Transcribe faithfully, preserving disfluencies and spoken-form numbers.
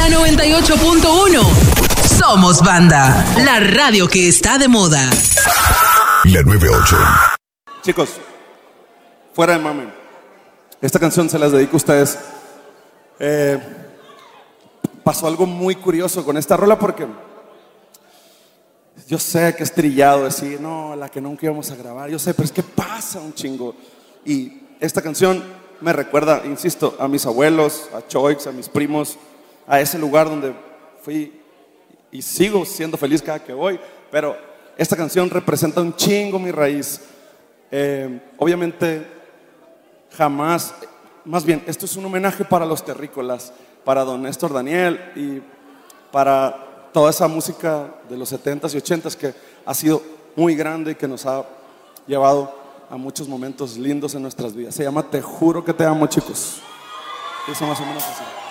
La noventa y ocho punto uno. Somos Banda, la radio que está de moda. La noventa y ocho. Chicos, fuera de mame, esta canción se las dedico a ustedes. Eh, pasó algo muy curioso con esta rola porque yo sé que es trillado decir, no, la que nunca íbamos a grabar. Yo sé, pero es que pasa un chingo. Y esta canción me recuerda, insisto, a mis abuelos, a Choix, a mis primos, a ese lugar donde fui y sigo siendo feliz cada que voy. Pero esta canción representa un chingo mi raíz. Eh, obviamente, jamás, más bien, esto es un homenaje para los terrícolas, para don Néstor Daniel y para toda esa música de los setentas y ochentas que ha sido muy grande y que nos ha llevado a muchos momentos lindos en nuestras vidas. Se llama Te juro que te amo, chicos. Eso más o menos así.